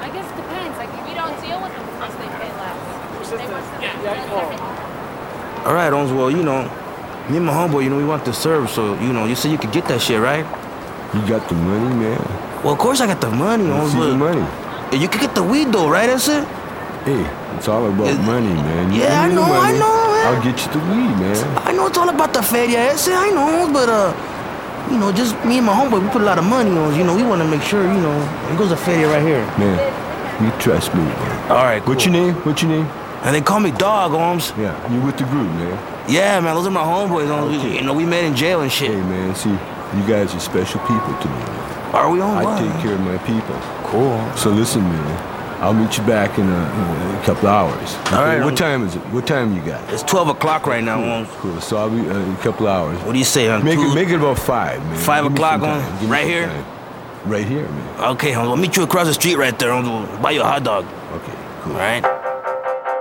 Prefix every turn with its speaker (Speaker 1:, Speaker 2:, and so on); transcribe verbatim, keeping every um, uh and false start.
Speaker 1: I guess it depends. Like, if you don't deal with them first, they pay less. They must have yeah.
Speaker 2: All right, Holmes, well, you know, me and my homeboy, you know, we want to serve, so, you know, you said you could get that shit, right?
Speaker 3: You got the money, man?
Speaker 2: Well, of course I got the money, Holmes.
Speaker 3: See the money.
Speaker 2: You could get the weed, though, right? That's it?
Speaker 3: Hey, it's all about
Speaker 2: It,
Speaker 3: money, man. You
Speaker 2: yeah, I know, I know, man.
Speaker 3: I'll get you the weed, man.
Speaker 2: I know it's all about the feria, ese, I know, but, uh, you know, just me and my homeboy, we put a lot of money on, you know, we want to make sure, you know, it goes to feria right here.
Speaker 3: Man, you trust me, man.
Speaker 2: All right, cool.
Speaker 3: What's your name? What's your name?
Speaker 2: And they call me Dog, Holmes.
Speaker 3: Yeah, you with the group, man.
Speaker 2: Yeah, man, those are my homeboys, Holmes.
Speaker 3: Okay.
Speaker 2: We, you know, we met in jail and shit.
Speaker 3: Hey, man, see, you guys are special people to me, man.
Speaker 2: Are we on
Speaker 3: I
Speaker 2: what?
Speaker 3: take care of my people.
Speaker 2: Cool.
Speaker 3: So listen, man, I'll meet you back in a, in a couple hours. Okay?
Speaker 2: All right,
Speaker 3: What
Speaker 2: I'm-
Speaker 3: time is it? What time you got?
Speaker 2: It's twelve o'clock right now,
Speaker 3: Cool,
Speaker 2: Holmes.
Speaker 3: cool. So I'll be uh, in a couple hours.
Speaker 2: What do you say, on
Speaker 3: Make
Speaker 2: two?
Speaker 3: it, make it about five, man.
Speaker 2: Five
Speaker 3: Give me
Speaker 2: o'clock
Speaker 3: some
Speaker 2: on-
Speaker 3: time. Give me
Speaker 2: right
Speaker 3: some
Speaker 2: here?
Speaker 3: time. Right here, man.
Speaker 2: Okay, Holmes, I'll meet you across the street right there, Holmes. We'll buy you a hot dog.
Speaker 3: Okay, cool.
Speaker 2: All right?